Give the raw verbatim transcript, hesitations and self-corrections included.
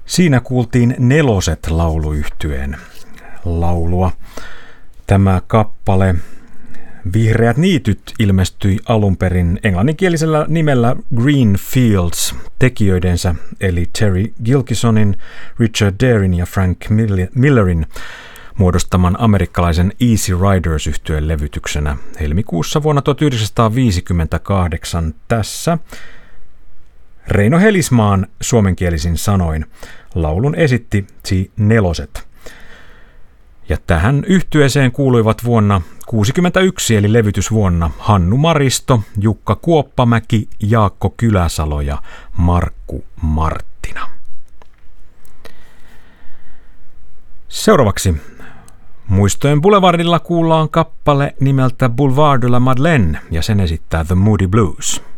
Siinä kuultiin Neloset lauluyhtyeen laulua. Tämä kappale Vihreät niityt ilmestyi alun perin englanninkielisellä nimellä Green Fields tekijöidensä eli Terry Gilkisonin, Richard Darin ja Frank Millerin muodostaman amerikkalaisen Easy Riders-yhtyeen levytyksenä helmikuussa vuonna tuhatyhdeksänsataaviisikymmentäkahdeksan. Tässä Reino Helismaan suomenkielisin sanoin laulun esitti The Neloset. Ja tähän yhtyeeseen kuuluivat vuonna tuhatyhdeksänsataakuusikymmentäyksi eli levytysvuonna Hannu Maristo, Jukka Kuoppamäki, Jaakko Kyläsalo ja Markku Marttina. Seuraavaksi Muistojen Boulevardilla kuullaan kappale nimeltä Boulevard de la Madeleine ja sen esittää The Moody Blues.